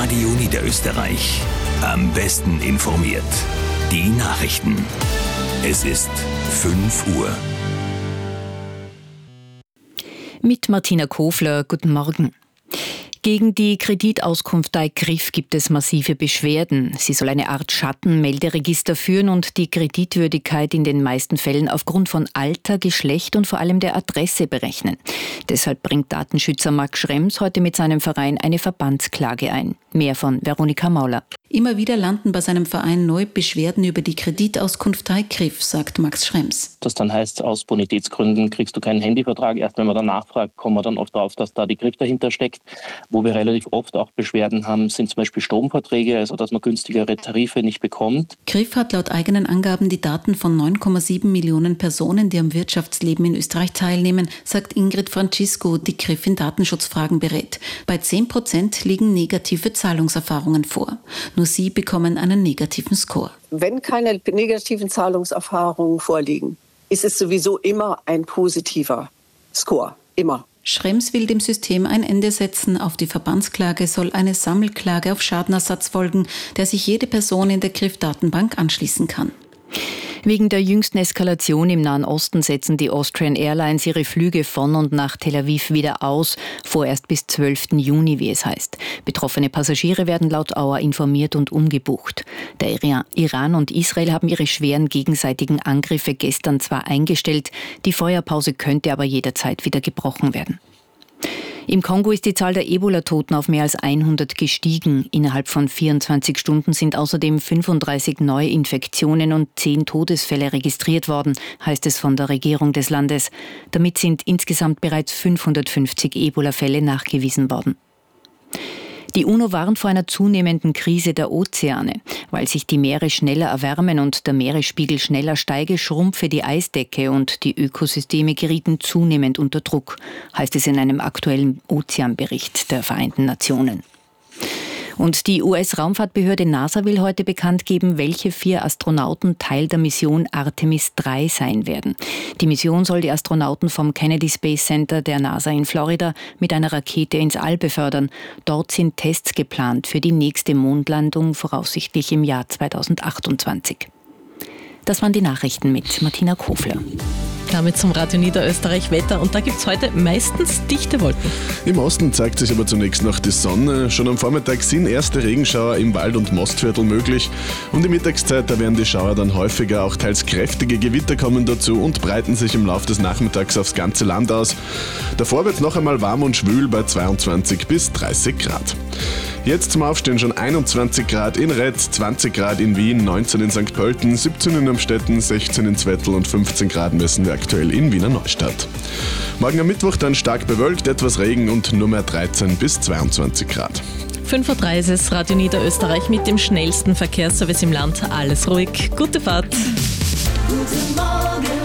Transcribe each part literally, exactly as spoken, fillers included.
Radio Niederösterreich. Am besten informiert. Die Nachrichten. Es ist fünf Uhr. Mit Martina Kofler, guten Morgen. Gegen die Kreditauskunftei K R I F gibt es massive Beschwerden. Sie soll eine Art Schattenmelderegister führen und die Kreditwürdigkeit in den meisten Fällen aufgrund von Alter, Geschlecht und vor allem der Adresse berechnen. Deshalb bringt Datenschützer Max Schrems heute mit seinem Verein eine Verbandsklage ein. Mehr von Veronika Mauler. Immer wieder landen bei seinem Verein neue Beschwerden über die Kreditauskunftei K R I F, sagt Max Schrems. Das dann heißt, aus Bonitätsgründen kriegst du keinen Handyvertrag. Erst wenn man danach fragt, kommen wir dann oft drauf, dass da die K R I F dahinter steckt. Wo wir relativ oft auch Beschwerden haben, sind zum Beispiel Stromverträge, also dass man günstigere Tarife nicht bekommt. K R I F hat laut eigenen Angaben die Daten von neun Komma sieben Millionen Personen, die am Wirtschaftsleben in Österreich teilnehmen, sagt Ingrid Francisco, die K R I F in Datenschutzfragen berät. Bei zehn Prozent liegen negative Zahlungserfahrungen vor. Nur sie bekommen einen negativen Score. Wenn keine negativen Zahlungserfahrungen vorliegen, ist es sowieso immer ein positiver Score. Immer. Schrems will dem System ein Ende setzen. Auf die Verbandsklage soll eine Sammelklage auf Schadenersatz folgen, der sich jede Person in der K R I F-Datenbank anschließen kann. Wegen der jüngsten Eskalation im Nahen Osten setzen die Austrian Airlines ihre Flüge von und nach Tel Aviv wieder aus, vorerst bis zwölften Juni, wie es heißt. Betroffene Passagiere werden laut A U A informiert und umgebucht. Der Iran und Israel haben ihre schweren gegenseitigen Angriffe gestern zwar eingestellt, die Feuerpause könnte aber jederzeit wieder gebrochen werden. Im Kongo ist die Zahl der Ebola-Toten auf mehr als hundert gestiegen. Innerhalb von vierundzwanzig Stunden sind außerdem fünfunddreißig Neuinfektionen und zehn Todesfälle registriert worden, heißt es von der Regierung des Landes. Damit sind insgesamt bereits fünfhundertfünfzig Ebola-Fälle nachgewiesen worden. Die UNO warnt vor einer zunehmenden Krise der Ozeane. Weil sich die Meere schneller erwärmen und der Meeresspiegel schneller steige, schrumpfe die Eisdecke und die Ökosysteme gerieten zunehmend unter Druck, heißt es in einem aktuellen Ozeanbericht der Vereinten Nationen. Und die U S-Raumfahrtbehörde NASA will heute bekannt geben, welche vier Astronauten Teil der Mission Artemis drei sein werden. Die Mission soll die Astronauten vom Kennedy Space Center der NASA in Florida mit einer Rakete ins All befördern. Dort sind Tests geplant für die nächste Mondlandung, voraussichtlich im Jahr zweitausendachtundzwanzig. Das waren die Nachrichten mit Martina Kofler. Damit zum Radio Niederösterreich Wetter und da gibt es heute meistens dichte Wolken. Im Osten zeigt sich aber zunächst noch die Sonne. Schon am Vormittag sind erste Regenschauer im Wald- und Mostviertel möglich und die Mittagszeit, da werden die Schauer dann häufiger, auch teils kräftige Gewitter kommen dazu und breiten sich im Laufe des Nachmittags aufs ganze Land aus. Davor wird es noch einmal warm und schwül bei zweiundzwanzig bis dreißig Grad. Jetzt zum Aufstehen schon einundzwanzig Grad in Retz, zwanzig Grad in Wien, neunzehn in Sankt Pölten, siebzehn in Amstetten, sechzehn in Zwettl und fünfzehn Grad messen wir aktuell in Wiener Neustadt. Morgen am Mittwoch dann stark bewölkt, etwas Regen und nur mehr dreizehn bis zweiundzwanzig Grad. fünf Uhr dreißig ist Radio Niederösterreich mit dem schnellsten Verkehrsservice im Land. Alles ruhig, gute Fahrt. Guten Morgen,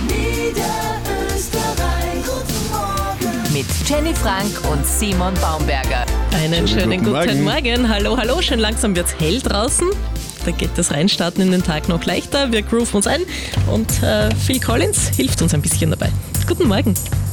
Niederösterreich. Guten Morgen. Mit Jenny Frank und Simon Baumberger. Einen schönen, schönen guten, guten Morgen. Morgen. Hallo, hallo. Schön langsam wird's hell draußen. Da geht das Reinstarten in den Tag noch leichter. Wir grooven uns ein und äh, Phil Collins hilft uns ein bisschen dabei. Guten Morgen.